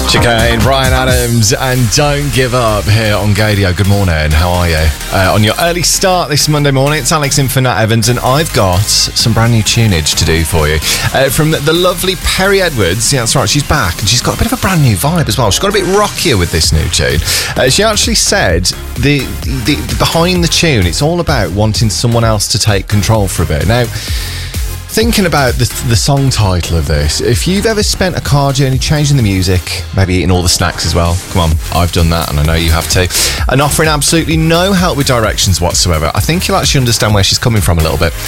Chicane, Brian Adams, and Don't Give Up here on Gadio. Good morning, how are you? On your early start this Monday morning, it's Alex in for Nat Evans, and I've got some brand new tunage to do for you. From the lovely Perry Edwards, yeah, that's right, she's back, and she's got a bit of a brand new vibe as well. She's got a bit rockier with this new tune. She actually said the behind the tune, it's all about wanting someone else to take control for a bit. Now, thinking about the song title of this, if you've ever spent a car journey changing the music, maybe eating all the snacks as well, come on, I've done that and I know you have too, and offering absolutely no help with directions whatsoever, I think you'll actually understand where she's coming from a little bit.